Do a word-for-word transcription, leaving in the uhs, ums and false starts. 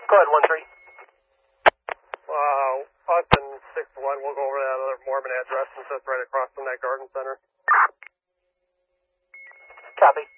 Go ahead, one three. Uh, Austin six one, we'll go over that other Mormon address since that's right across from that garden center. Copy.